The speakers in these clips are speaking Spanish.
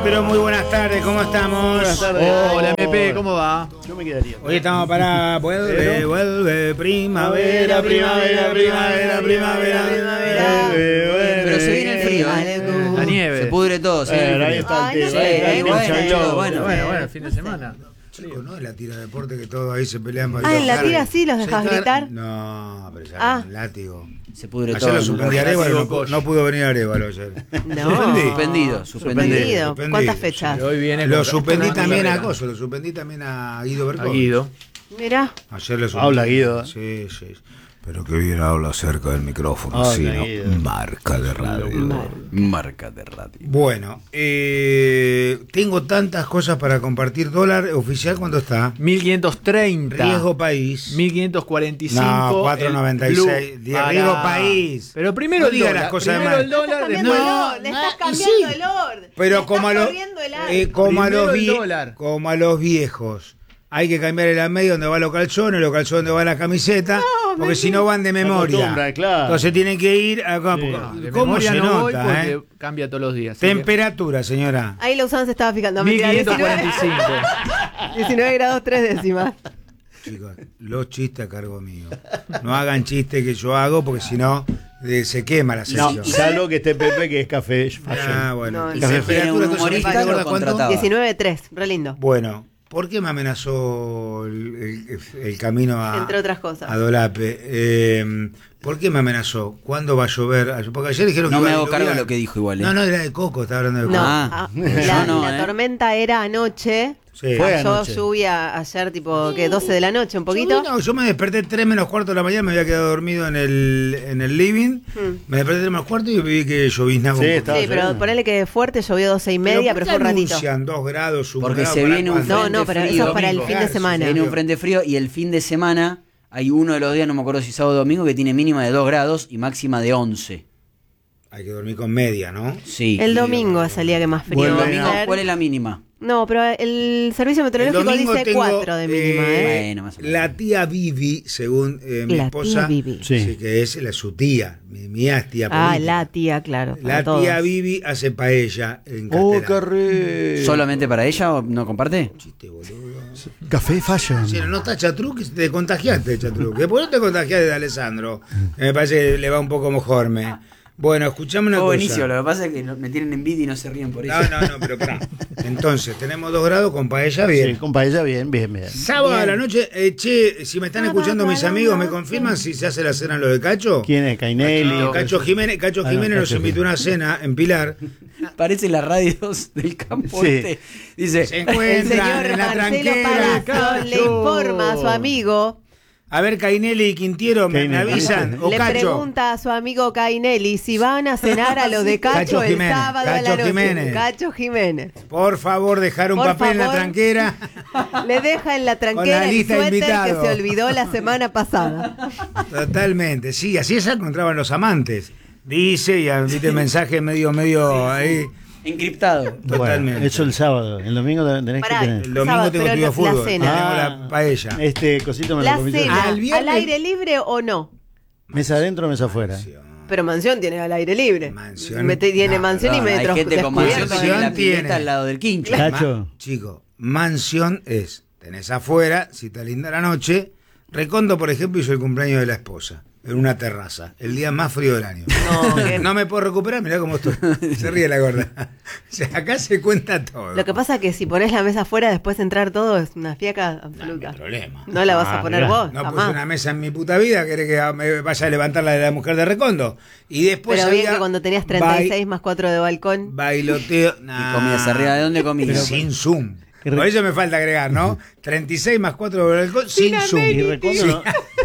pero muy buenas tardes, ¿cómo estamos? Buenas tardes. Hola, MP, ¿cómo va? Yo me quedaría. Hoy estamos para vuelve, primavera, primavera, primavera, primavera, primavera. Pero se viene el frío, La nieve. Se pudre todo, se viene el Ahí frío. está el Sí, tema. bueno, fin de semana. Chicos, no es la tira de deporte que todos ahí se pelean para Ah, en la tira sí los dejas gritar. No, pero ya Ah. con látigo. Se pudre Ayer todo. lo suspendí a Arevalo, no pudo venir Arevalo ayer. No. Suspendido. Suspendido. ¿Cuántas fechas? Y hoy viene Lo con- suspendí con también a Rivera. Coso, lo suspendí también a Guido A Bercovich. Guido. Mirá. Ayer lo suspendí. Habla Guido. Sí, sí. Pero que bien habla cerca del micrófono, Habla, así, ¿no? Guido. Marca de radio. Marca de radio. Bueno, tengo tantas cosas para compartir. Dólar oficial, ¿cuánto está? 1530. Riesgo país. 1545. No, 4.96. el blue. Riesgo Pará. país. Pero primero No el diga dólar. las cosas Primero de el mal. dólar. Le después- estás y cambiando sí. el orden. Pero Le como a, estás los, corriendo el aire. Primero el dólar. como a los viejos. Hay que cambiar el medio donde van los calzones donde va la camiseta, porque si no van de memoria. acostumbra, claro. Entonces tienen que ir acá. Sí. No, de ¿Cómo memoria se no voy nota? porque cambia todos los días. así que- Temperatura, señora. Ahí Lausanne se estaba fijando. Mentira, 1545. 19 grados 3 décimas. Chicos, los chistes a cargo mío. No hagan chistes que yo hago, porque si no, se quema la No, sección. salvo que esté Pepe, que es café fashion. Ah, bueno. No, ¿Y no. temperatura, Un entonces, humorista ¿te acuerdas lo cuánto? contrataba. 19.3, re lindo. Bueno, ¿por qué me amenazó el camino Entre otras cosas. a Dolape? ¿Por qué me amenazó? ¿Cuándo va a llover? Porque ayer dijeron No que me iba a hago cargo de llover. lo que dijo igual. No, no, era de Coco, estaba hablando de No, Coco. la, yo no, la tormenta era anoche. Sí. Fue Cayó anoche. lluvia ayer, tipo, que 12 de la noche, un poquito. No, yo me desperté 3 menos cuarto de la mañana, me había quedado dormido en el living. Me desperté 3 menos cuarto y vi que lloviznaba Sí, un poco. estaba Sí, pero lloviendo. ponele que fuerte, llovió 12 y media, pero fue un ratito. anuncian 2 grados, 1 Porque grado, se ¿para viene un cuándo? No, frente no, pero frío. eso es para el Domingo. fin de Claro, semana. Viene un frente frío y el fin de semana hay uno de los días, no me acuerdo si sábado o domingo, que tiene mínima de 2 grados y máxima de 11. Hay que dormir con media, ¿no? Sí. El domingo es el día que más frío El va a domingo, hacer. ¿cuál es la mínima? No, pero el servicio meteorológico domingo dice tengo, 4 de mínima, ¿eh? Bueno, más o menos. La tía Vivi, según mi La esposa, tía Vivi. Sí. que es su tía, mi mía es tía Ah, política. la tía, claro. para La todos. tía Vivi hace paella en Oh, Castelar. qué rico. ¿Solamente para ella o no comparte? Chiste, boludo. Café fashion. Si no está Chatruc, te contagiaste, Chatruc. ¿Por qué no te contagiaste de Alessandro? Me parece que le va un poco mejorme. Bueno, escuchame una Oh, cosa. buenísimo, lo que pasa es que me tienen envidia y no se ríen por eso. No, pero pará. Entonces, tenemos 2 grados con paella, bien. Sí, con paella, bien, bien, bien. Sábado a la noche, che, si me están escuchando mis amigos, ¿me confirman si se hace la cena en lo de Cacho? ¿Quién es? Cainelli. Cacho Jiménez, Ah, no, nos Cacho invitó a una cena en Pilar. Parece las radios del campo Sí. este. Dice, Se El encuentran señor en la Marcelo tranquera. Palazzo le informa a su amigo, A ver, Cainelli y Quintiero, ¿me Cainelli. avisan? O le Cacho. pregunta a su amigo Cainelli si van a cenar a lo de Cacho, Cacho el Jiménez, sábado a la Cacho noche. Jiménez. Cacho Jiménez. Por favor, dejar un Por papel en la favor. tranquera. Le deja en la tranquera la el lista de suéter que invitados. se olvidó la semana pasada. Totalmente, sí, así se encontraban los amantes. Dice, y viste mensaje medio ahí. encriptado. Totalmente. Bueno, eso el sábado. El domingo tenés Pará, que tener. El domingo Sábado, tengo pero partido de la fútbol. cena. Tengo la paella. Este cosito me La lo comí yo. cena, el viernes- ¿al aire libre o no? Mesa adentro, mesa afuera. Pero mansión tiene al aire libre. Mansión. Tiene No, mansión y Hay metros gente con descubiertos. mansión que tiene la Mansión tiene. pileta al lado del quincho. Cacho. Chico, mansión es, tenés afuera, si está linda la noche. Recondo, por ejemplo, hizo el cumpleaños de la esposa, en una terraza, el día más frío del año. No, que- No me puedo recuperar, mirá cómo estoy. Se ríe la gorda. O sea, acá se cuenta todo. Lo que pasa es que si pones la mesa afuera, después entrar todo es una fiaca No, absoluta. no hay problema. No la vas a poner mirá. vos, No puse jamás. una mesa en mi puta vida, querés que me vaya a levantar la de la mujer de Recondo. Y después Pero bien había que cuando tenías 36 más 4 de balcón. bailoteo. Y comías arriba. ¿De dónde comías? Sin Zoom. Qué Por eso me falta agregar, ¿no? 36 más 4 de balcón, sin Zoom. Y Recondo no-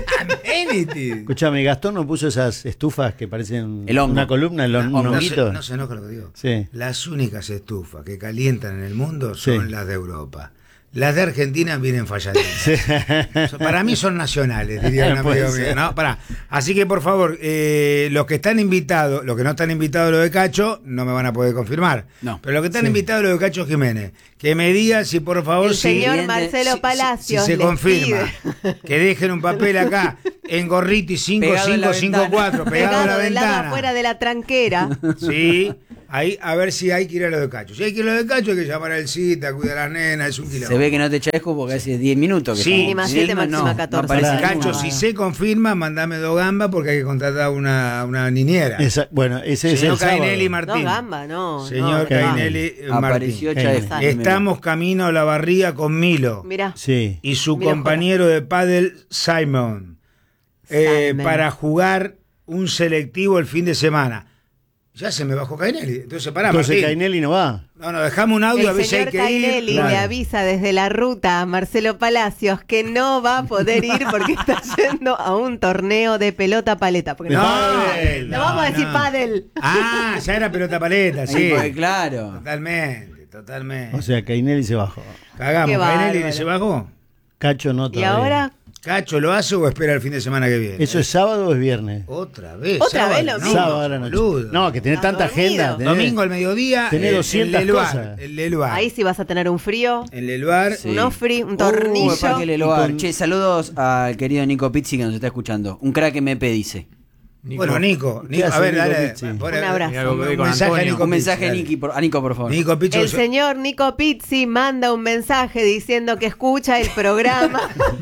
Amenity. Escuchame, Gastón no puso esas estufas que parecen El hongo. una columna, un hongo. honguito. No se enoja lo que digo. Sí. Las únicas estufas que calientan en el mundo son Sí. las de Europa. Las de Argentina vienen falladitas. Para mí son nacionales, diría un Puede amigo ser. mío. ¿No? Pará. Así que, por favor, los que están invitados, los que no están invitados a lo de Cacho, no me van a poder confirmar. No. Pero los que están invitados a lo de Cacho Jiménez, que me digan si, por favor, El si, señor si- Marcelo si Palacios se les confirma, pide. que dejen un papel acá en Gorriti Pegado en la 5554, pegado a la Pegado del lado ventana. afuera de la tranquera. Sí, Ahí a ver si hay que ir a lo de Cacho. Si hay que ir a lo de Cacho, hay que llamar a Elcita, cuidar a las nenas, es un quilombo. Se ve que no te echesco porque hace 10 minutos que Sí. estamos. Mínima Si 7, él máxima 14. aparece Pará, Cacho, ninguno. si se confirma, mandame 2 gambas porque hay que contratar una niñera. Bueno, ese es Señor el sábado. Cainelli No, Martín. gamba, no. Señor no, Cainelli Apareció Martín. Chaef. Estamos camino a la barría con Milo Mirá. Sí. y su Milo compañero de pádel Simon Simon. para jugar un selectivo el fin de semana. Ya se me bajó Cainelli. Entonces, pará, Entonces Martín. Cainelli no va. No, dejamos un audio a El ver si hay señor que Cainelli ir. le avisa desde la ruta a Marcelo Palacios que no va a poder ir porque está yendo a un torneo de pelota paleta. Porque No, no vamos a decir no. pádel. Ah, ya era pelota paleta, sí. Porque, claro. Totalmente. O sea, Cainelli se bajó. Cagamos, Qué Cainelli bárbaro. se bajó. Cacho no Y todavía. ahora, ¿Cacho lo hace o espera el fin de semana que viene? ¿Eso es sábado o es viernes? Otra vez. Otra vez sábado, lo no, mismo. Sábado a la noche. boludo. No, que tenés tanta ¿Estás dormido? agenda. tenés- Domingo al mediodía. Tenés 200 cosas. El Leluar. ahí sí vas a tener un frío, En Leluar. Sí. un ofri, un tornillo. El Parque Leloir. Y con- Che, saludos al querido Nico Pizzi que nos está escuchando. Un crack MP dice. Bueno, Nico. ¿Qué hace a ver, Nico dale. Pizzi? pon- Un abrazo. Mira algo que ver con mensaje a Antonio. Nico Un mensaje Pizzi, a Nico, por favor. Nico Pizzi. El señor Nico Pizzi manda un mensaje diciendo que escucha el programa.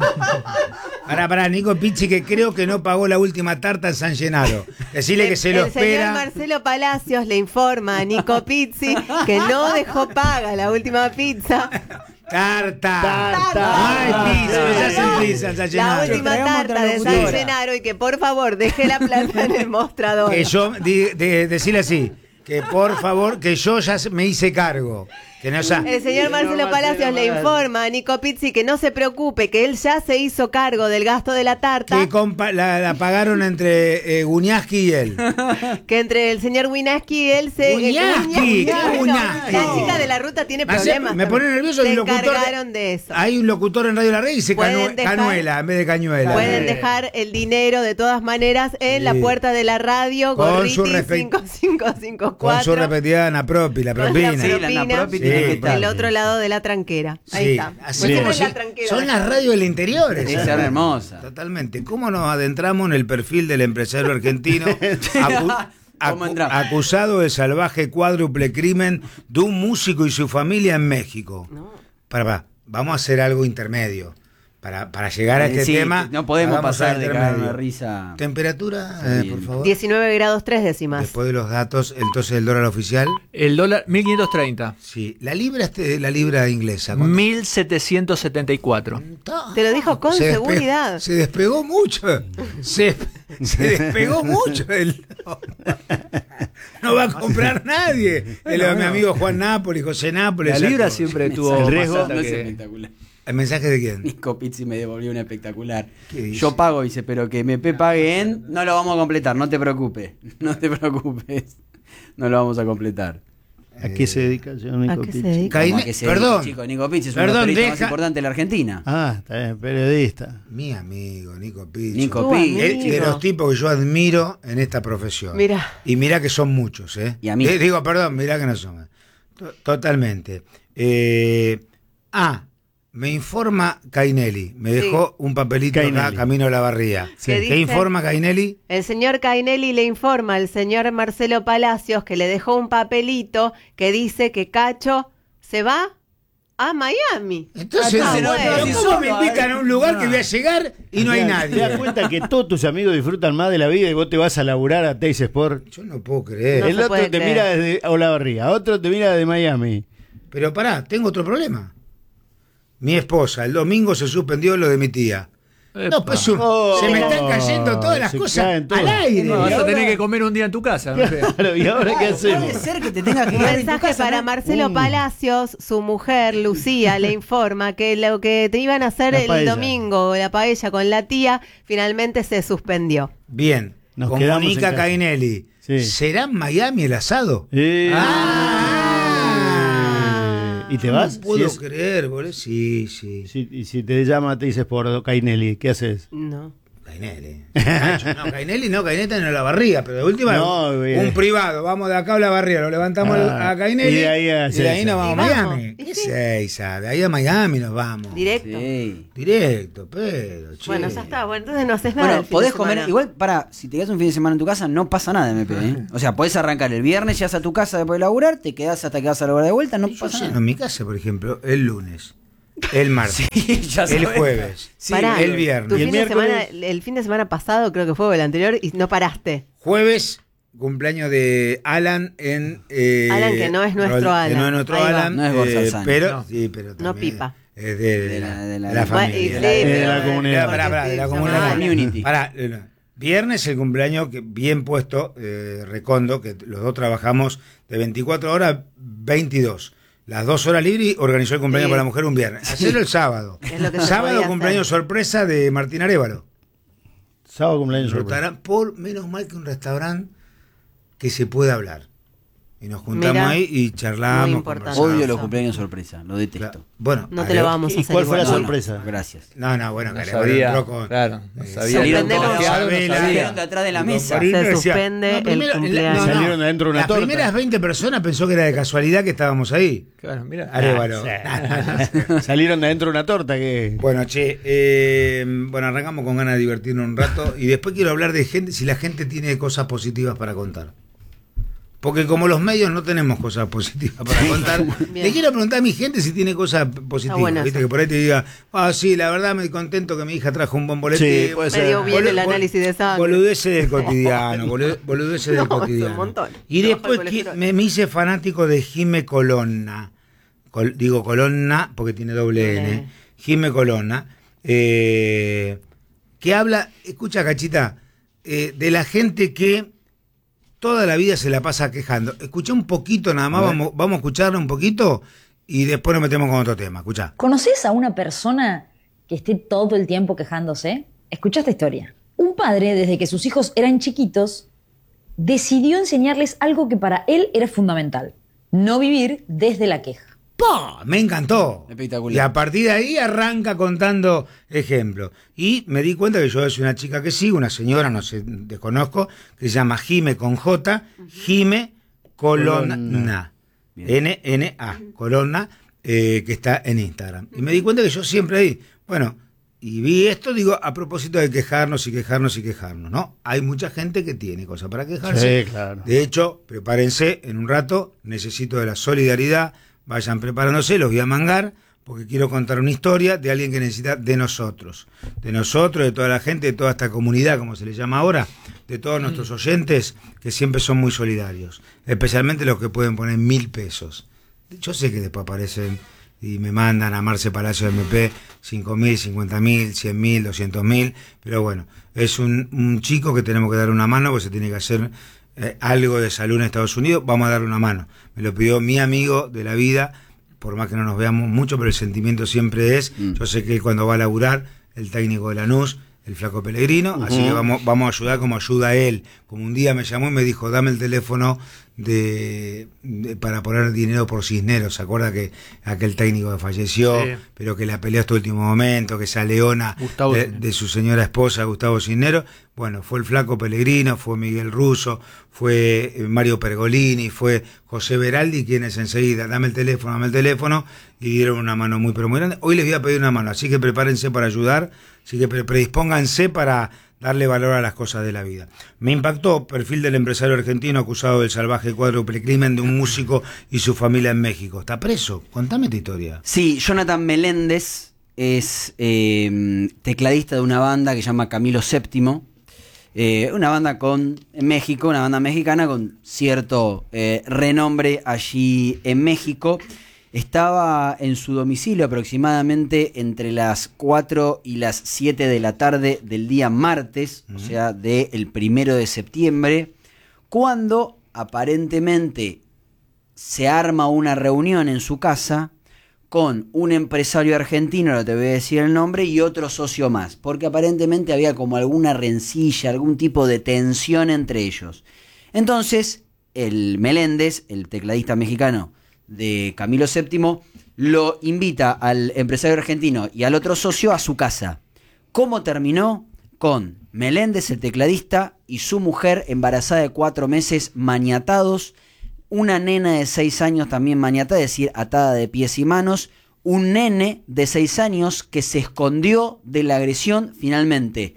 Pará, Nico Pizzi, que creo que no pagó la última tarta en San Genaro. Decirle que se lo El señor espera. Marcelo Palacios le informa a Nico Pizzi que no dejó paga la última pizza. Tarta. Tarta. No hay pizza, ya se pizza en San La Genaro. última Traigamos tarta otra de San locutora. Genaro y que por favor deje la plata en el mostrador. Que yo, decirle así, que por favor, que yo ya me hice cargo. Que no sa- El señor Marcelo Palacios le informa a Nico Pizzi que no se preocupe, que él ya se hizo cargo del gasto de la tarta, que la pagaron entre Guñaski y él. que entre el señor Winaski y él se... Guñaski, ¿qué Guñaski? La chica de la ruta tiene Me hace- problemas. me pone nervioso Se el locutor de- encargaron de eso. Hay un locutor en Radio La Red y dice Pueden dejar- canuela en vez de cañuela. Pueden dejar el dinero de todas maneras en la puerta de la radio, Con Gorriti su respe- 5554. Con su repetida Anapropi, la Con la propina. Sí, la propina, Anapropi tiene que estar. del otro lado de la tranquera. Ahí Sí, está. así Pues como es la si- tranquera. son las radios del interior. Es esas. hermosa. Totalmente. ¿Cómo nos adentramos en el perfil del empresario argentino ¿Cómo entramos? acusado de salvaje cuádruple crimen de un músico y su familia en México? Vamos a hacer algo intermedio. Para llegar a este Sí, tema. no podemos hagamos pasar algo de caer intermedio. una risa. Temperatura, Sí, por favor. 19 grados 3 décimas. Después de los datos, entonces el dólar oficial. El dólar, 1530. Sí. La libra, la libra inglesa. ¿cuánto? 1774. Te lo dijo con Se seguridad. Se despegó mucho. Se despegó mucho. No va a comprar nadie. Mi amigo Juan Nápoli, José Nápoli. La esa libra cosa. siempre tuvo El más riesgo alta No es que- espectacular. ¿El mensaje de quién? Nico Pizzi me devolvió una espectacular. ¿Qué dice? Yo pago, dice, pero que MP pague en. No lo vamos a completar, no te preocupes. No te preocupes. No lo vamos a completar. ¿A qué se dedica el señor Nico ¿A qué se Pizzi? dedica? Caine- ¿Cómo a qué se perdón. dedica, chico? Nico Pizzi es uno de los Perdón, periodistas más deja- importantes de la Argentina. Ah, está bien, periodista. Mi amigo, Nico Pizzi. Nico Tu Pizzi. amigo. De los tipos que yo admiro en esta profesión. Mira. Y mira que son muchos, ¿eh? Y a mí. Digo, perdón, mira que no son. Totalmente. Me informa Cainelli. Me Sí. dejó un papelito acá, Cainelli. camino a la barría. ¿Qué ¿Qué dice? informa Cainelli? El señor Cainelli le informa al señor Marcelo Palacios que le dejó un papelito que dice que Cacho se va a Miami. Entonces, Ah, pero bueno. ¿cómo me indican a un lugar que voy a llegar y no hay ¿Te das nadie? cuenta que todos tus amigos disfrutan más de la vida y vos te vas a laburar a Teis Sport? Yo no puedo creer. No El se otro puede te creer. mira desde Olavarría, otro te mira desde Miami. Pero pará, tengo otro problema. Mi esposa, el domingo se suspendió lo de mi tía. No, pues Oh, se me están cayendo todas las se cosas caen todas. al aire. No, vas ¿Y a ahora? tener que comer un día en tu casa. No sé. Claro, ¿y ahora qué hacemos? Puede ser que te tengas que Un quedar en tu mensaje casa, para ¿no? Marcelo Palacios, su mujer Lucía le informa que lo que te iban a hacer La el paella. domingo, la paella con la tía, finalmente se suspendió. Bien, Nos quedamos en comunica casa. Cainelli. Sí. ¿Será en Miami el asado? ¿Y te vas? No puedo Si es- creer, boludo. Sí. y si te llama Teis Sport o Cainelli, ¿qué haces? No. Cainelli. No, Cainelli no, Cainelli está en la barriga, pero de última, No, un privado, vamos de acá a la barriga, lo levantamos a Cainelli y de ahí a y de ahí nos vamos a Y vamos. Miami. ¿Qué Seiza? De ahí a Miami nos vamos. Directo. Sí. Directo, pero, che. Bueno, ya está. Bueno, entonces no haces nada. Bueno, el fin podés de comer. semana. Igual, si te quedas un fin de semana en tu casa, no pasa nada, MP. O sea, podés arrancar el viernes, llegas a tu casa después de laburar, te quedás hasta que vas a la hora de vuelta, no Yo pasa ceno nada. en mi casa, por ejemplo, el lunes, el martes, Sí, ya el sabés. jueves, Pará, el Tu viernes. Y el fin de miércoles- semana, el fin de semana pasado creo que fue o el anterior y no paraste. Jueves, cumpleaños de Alan en... Alan, que no es nuestro Que Alan. no es nuestro Ahí va. Alan, No es Borsalzani. pero, No. sí, pero No también pipa. Es De la- la familia. Y sí, de pero- la comunidad. Pará, de la porque comunidad. se llama Community. Pará, viernes el cumpleaños que bien puesto, Recondo, que los dos trabajamos de 24 horas, 22. Las 2 horas libres organizó el cumpleaños Sí. para la mujer un viernes. Hacerlo el sábado. Es lo que se Sábado podía cumpleaños hacer. sorpresa de Martín Arévalo. Sábado cumpleaños Un sorpresa. restaurante, por menos mal que un restaurante que se puede hablar. Y nos juntamos Mirá, ahí y charlamos. muy importante. conversamos. Odio los cumpleaños sorpresa, lo detesto. Claro. Bueno, No te lo vamos a ¿Y hacer. cuál fue la igual. sorpresa? Gracias. No, bueno, No Arévalo sabía, entró con. claro, no sabía. Salieron Sorprendemos. todos Isabela, salieron de atrás de la y mesa. Comparino Se decía, suspende el cumpleaños. Salieron de adentro una Las torta. primeras 20 personas pensó que era de casualidad que estábamos ahí. Claro, mira. Arévalo. Salieron de adentro una torta que... Bueno, bueno, arrancamos con ganas de divertirnos un rato y después quiero hablar de gente, si la gente tiene cosas positivas para contar. Porque como los medios no tenemos cosas positivas para contar, Bien. le quiero preguntar a mi gente si tiene cosas positivas. bueno ¿Viste? eso. Que por ahí te diga, sí, la verdad me contento que mi hija trajo un bombolete. Sí, puede Me dio bien el análisis de sangre. Boludeces del cotidiano, boludeces del No, es un cotidiano. montón. Y Trabaja después el colesterol. me hice fanático de Jime Colonna. Digo Colonna porque tiene doble N. N. Jime Colonna. Que habla, escucha Cachita, de la gente que toda la vida se la pasa quejando. Escuché un poquito nada más, vamos a escucharlo un poquito y después nos metemos con otro tema. Escuchá. ¿Conoces a una persona que esté todo el tiempo quejándose? Escucha esta historia. Un padre, desde que sus hijos eran chiquitos, decidió enseñarles algo que para él era fundamental: no vivir desde la queja. ¡Pah! Me encantó. Espectacular. Y a partir de ahí arranca contando ejemplos. Y me di cuenta que yo soy una chica que sigo, una señora, no sé, desconozco, que se llama Jime con J, Jime Colonna. Bien. N-N-A, Colonna, que está en Instagram. Y me di cuenta que yo siempre ahí, bueno, y vi esto, digo, a propósito de quejarnos y quejarnos y quejarnos, ¿no? Hay mucha gente que tiene cosas para quejarse. Sí, claro. De hecho, prepárense, en un rato necesito de la solidaridad. Vayan preparándose, los voy a mangar, porque quiero contar una historia de alguien que necesita de nosotros, de toda la gente, de toda esta comunidad, como se le llama ahora, de todos nuestros oyentes, que siempre son muy solidarios, especialmente los que pueden poner 1.000 pesos. Yo sé que después aparecen y me mandan a Marce Palacio MP 5.000, 50.000, 100.000, 200.000, pero bueno, es un chico que tenemos que dar una mano, porque se tiene que hacer algo de salud en Estados Unidos, vamos a darle una mano. Me lo pidió mi amigo de la vida, por más que no nos veamos mucho, pero el sentimiento siempre es, yo sé que él cuando va a laburar, el técnico de Lanús, el flaco Pellegrino, así que vamos a ayudar como ayuda él. Como un día me llamó y me dijo, dame el teléfono para poner dinero por Cisneros. ¿Se acuerda que aquel técnico que falleció, Sí. pero que la peleó hasta el último momento, que esa leona Gustavo de Cisneros. su señora esposa, Gustavo Cisneros? Bueno, fue el flaco Pellegrino, fue Miguel Russo, fue Mario Pergolini, fue José Beraldi, quienes enseguida, dame el teléfono, y dieron una mano muy, pero muy grande. Hoy les voy a pedir una mano, así que prepárense para ayudar, así que predispónganse para darle valor a las cosas de la vida. Me impactó perfil del empresario argentino acusado del salvaje cuádruple crimen de un músico y su familia en México. ¿Está preso? Contame tu historia. Sí, Jonathan Meléndez es tecladista de una banda que se llama Camilo VII. Una banda en México, una banda mexicana con cierto renombre allí en México. Estaba en su domicilio aproximadamente entre las 4 y las 7 de la tarde del día martes, o sea, del 1 de septiembre, cuando aparentemente se arma una reunión en su casa con un empresario argentino, no te voy a decir el nombre, y otro socio más, porque aparentemente había como alguna rencilla, algún tipo de tensión entre ellos. Entonces, el Meléndez, el tecladista mexicano de Camilo VII, lo invita al empresario argentino y al otro socio a su casa. ¿Cómo terminó? Con Meléndez, el tecladista, y su mujer embarazada de 4 meses, maniatados. Una nena de 6 años también maniatada, es decir, atada de pies y manos. Un nene de 6 años que se escondió de la agresión. Finalmente,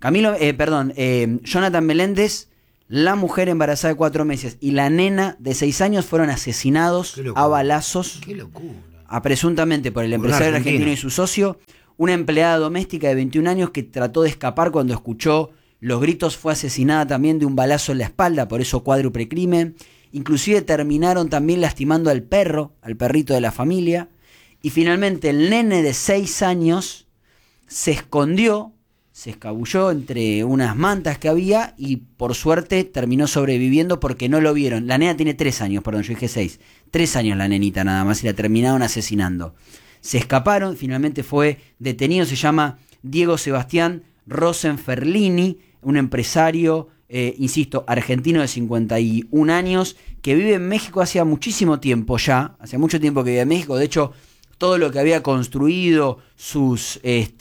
Jonathan Meléndez, la mujer embarazada de 4 meses y la nena de 6 años fueron asesinados a balazos. Qué locura. Presuntamente por el empresario argentino y su socio. Una empleada doméstica de 21 años que trató de escapar cuando escuchó los gritos fue asesinada también de un balazo en la espalda, por eso cuádruple crimen. Inclusive terminaron también lastimando al perrito de la familia. Y finalmente el nene de 6 años se escondió, se escabulló entre unas mantas que había y por suerte terminó sobreviviendo porque no lo vieron. La nena tiene 3 años, perdón, yo dije 6. 3 años la nenita nada más y la terminaron asesinando. Se escaparon, finalmente fue detenido, se llama Diego Sebastián Rosenferlini, un empresario, insisto, argentino de 51 años, que vive en México hace muchísimo tiempo ya, hace mucho tiempo que vive en México, de hecho, todo lo que había construido, sus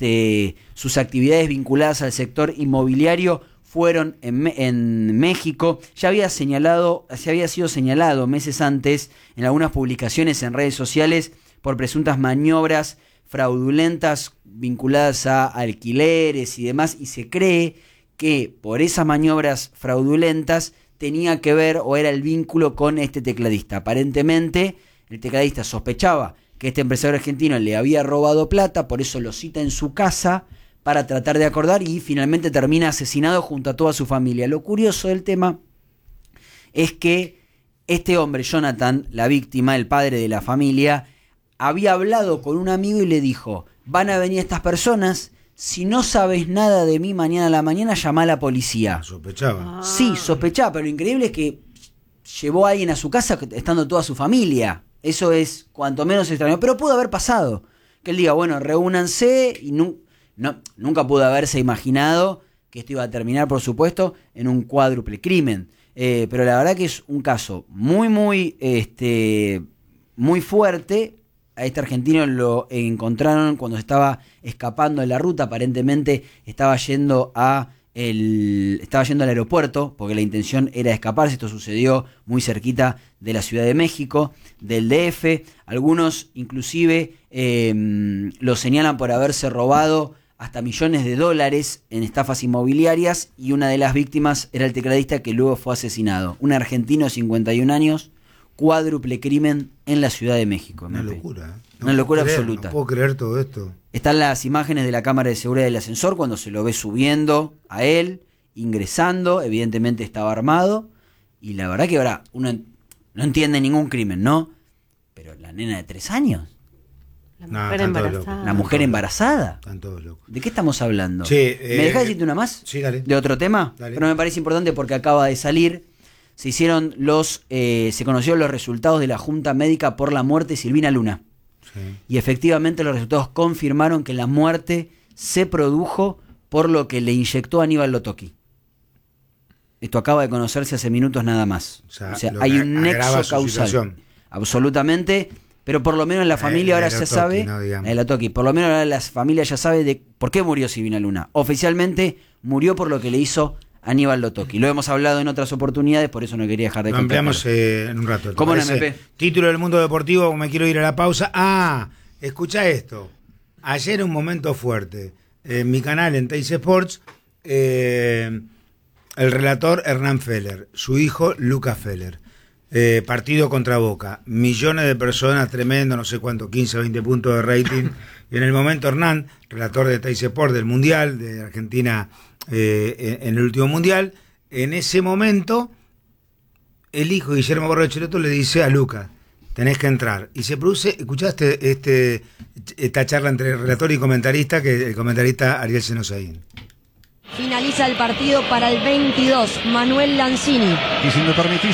actividades vinculadas al sector inmobiliario fueron en México. Ya había sido señalado meses antes en algunas publicaciones en redes sociales por presuntas maniobras fraudulentas vinculadas a alquileres y demás, y se cree que por esas maniobras fraudulentas tenía que ver o era el vínculo con este tecladista. Aparentemente el tecladista sospechaba que este empresario argentino le había robado plata, por eso lo cita en su casa para tratar de acordar y finalmente termina asesinado junto a toda su familia. Lo curioso del tema es que este hombre, Jonathan, la víctima, el padre de la familia, había hablado con un amigo y le dijo: van a venir estas personas, si no sabes nada de mí mañana a la mañana, llama a la policía. Sospechaba. Sí, sospechaba, pero lo increíble es que llevó a alguien a su casa estando toda su familia. Eso es cuanto menos extraño, pero pudo haber pasado. Que él diga, bueno, reúnanse, y nunca pudo haberse imaginado que esto iba a terminar, por supuesto, en un cuádruple crimen. Pero la verdad que es un caso muy fuerte. A este argentino lo encontraron cuando se estaba escapando de la ruta. Aparentemente estaba yendo al aeropuerto porque la intención era escaparse. Esto sucedió muy cerquita de la Ciudad de México, del DF. Algunos inclusive lo señalan por haberse robado hasta millones de dólares en estafas inmobiliarias, y una de las víctimas era el tecladista que luego fue asesinado. Un argentino de 51 años, cuádruple crimen en la Ciudad de México. Una locura. Una locura absoluta. No puedo creer todo esto. Están las imágenes de la cámara de seguridad del ascensor cuando se lo ve subiendo a él, ingresando, evidentemente estaba armado, y la verdad que ahora uno no entiende ningún crimen, ¿no? Pero la nena de 3 años. La mujer embarazada. La mujer embarazada. Están todos locos. ¿De qué estamos hablando? Che, ¿Me dejás decirte una más? Sí, dale. ¿De otro tema? Dale. Pero me parece importante porque acaba de salir. Se conocieron los resultados de la Junta Médica por la muerte de Silvina Luna. Sí. Y efectivamente los resultados confirmaron que la muerte se produjo por lo que le inyectó Aníbal Lotoki. Esto acaba de conocerse hace minutos nada más. O sea, hay un agrava nexo su causal. situación. Absolutamente. Pero por lo menos la familia ahora ya sabe. No, Lotoki. Por lo menos ahora la familia ya sabe de por qué murió Silvina Luna. Oficialmente murió por lo que le hizo Aníbal Lotoki. Lo hemos hablado en otras oportunidades, por eso no quería dejar de Lo contar. ampliamos en un rato. ¿Cómo no, parece? MP? Título del mundo deportivo, me quiero ir a la pausa. Escucha esto. Ayer un momento fuerte. En mi canal, en Teis Sports, el relator Hernán Feller, su hijo Luca Feller. Partido contra Boca. Millones de personas, tremendo, no sé cuánto, 15 o 20 puntos de rating. Y en el momento Hernán, relator de Teis Sports del Mundial, de Argentina en el último Mundial, en ese momento el hijo Guillermo Borrocheroto le dice a Luca: tenés que entrar. Y se produce, ¿escuchaste esta charla entre relator y comentarista? Que el comentarista Ariel Senosaín. Finaliza el partido para el 22, Manuel Lanzini. Y si me permitís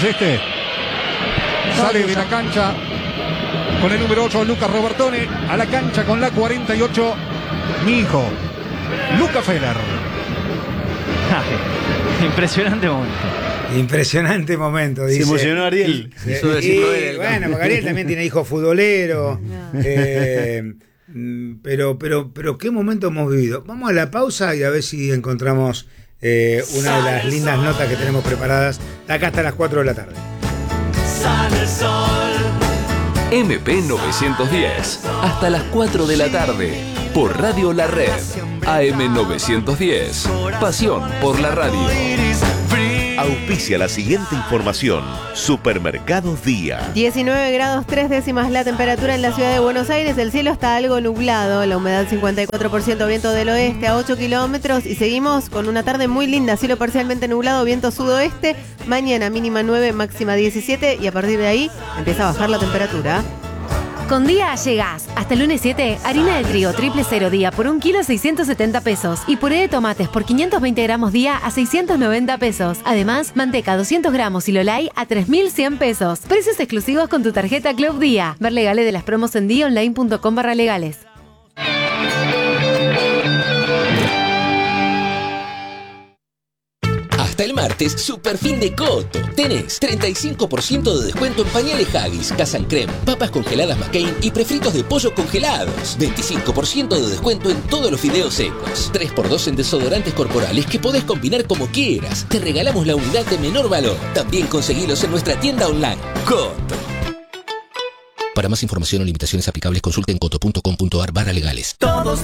sale de la cancha con el número 8 Lucas Robertone, a la cancha con la 48 mi hijo Luca Feller. Impresionante momento. Dice. Se emocionó Ariel. Bueno, porque Ariel también tiene hijos futboleros. Pero qué momento hemos vivido. Vamos a la pausa y a ver si encontramos una de las lindas notas que tenemos preparadas de acá hasta las 4 de la tarde. MP 910, hasta las 4 de la tarde, por Radio La Red, AM 910, pasión por la radio. Auspicia la siguiente información. Supermercados Día. 19 grados 3 décimas la temperatura en la ciudad de Buenos Aires. El cielo está algo nublado, la humedad 54%, viento del oeste a 8 kilómetros. Y seguimos con una tarde muy linda, cielo parcialmente nublado, viento sudoeste. Mañana mínima 9, máxima 17 y a partir de ahí empieza a bajar la temperatura. Con Día llegás. Hasta el lunes 7, harina de trigo triple cero día por 1 kilo 670 pesos. Y puré de tomates por 520 gramos día a 690 pesos. Además, manteca 200 gramos y Lolay a 3.100 pesos. Precios exclusivos con tu tarjeta Club Día. Ver legales de las promos en diaonline.com/legales. Hasta el martes, super fin de Coto. Tenés 35% de descuento en pañales Haggis, Casa Creme, papas congeladas McCain y prefritos de pollo congelados. 25% de descuento en todos los fideos secos. 3x2 en desodorantes corporales que podés combinar como quieras. Te regalamos la unidad de menor valor. También conseguilos en nuestra tienda online. Coto. Para más información o limitaciones aplicables, consulten coto.com.ar/legales. Todos